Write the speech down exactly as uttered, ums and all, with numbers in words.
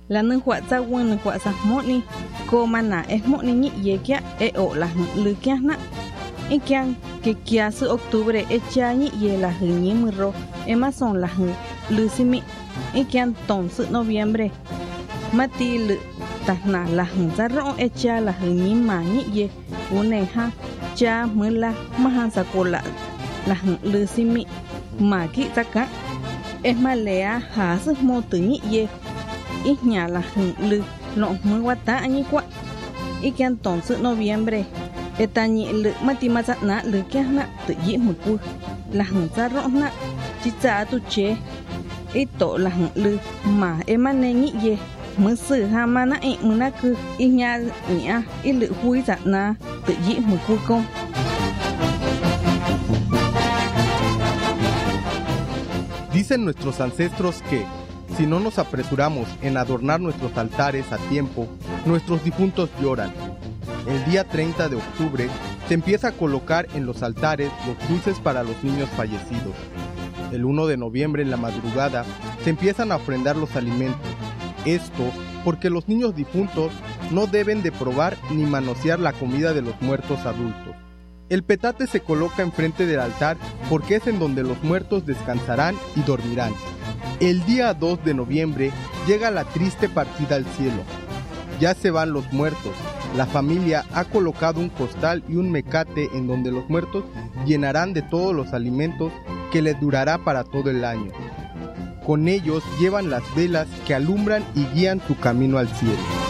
la nâng họa ra quân nâng họa ra mốt ni cô mà nà e mốt ni nhị ye kia e ổ là hừng lư kia nạ e kia que kia su octubre e cha nhị ye là hừng nhị mưa ro e mà son là hừng lư si mi e kia tông su noviembre mà ti lư ta nà là hừng ra rong e cha là hừng nhị mà nhị ye u này ha cha mưa la mà han sa cô la là hừng lư si mi mà kỹ ra cả e mà lẽ há su mô từ nhị ye ít nhà là hừng lư lộn mưa quá ta anh quá ít kia tông su noviembre eta nhị lự mà ti mà giặt nã lự kia nã tự dĩ một cua là hằng ra rõ nã chỉ trả tu chế ít tổ là hằng lự mà em ăn này nhị ye mới xử ha mà nã em mới nã cứ ít nhà nhẹ ít lự vui giặt nã tự dĩ một cua công. Dicen nuestros ancestros que si no nos apresuramos en adornar nuestros altares a tiempo, nuestros difuntos lloran. El día treinta de octubre se empieza a colocar en los altares los dulces para los niños fallecidos. El primero de noviembre en la madrugada se empiezan a ofrendar los alimentos. Esto porque los niños difuntos no deben de probar ni manosear la comida de los muertos adultos. El petate se coloca enfrente del altar porque es en donde los muertos descansarán y dormirán. El día dos de noviembre llega la triste partida al cielo. Ya se van los muertos. La familia ha colocado un costal y un mecate en donde los muertos llenarán de todos los alimentos que les durará para todo el año. Con ellos llevan las velas que alumbran y guían su camino al cielo.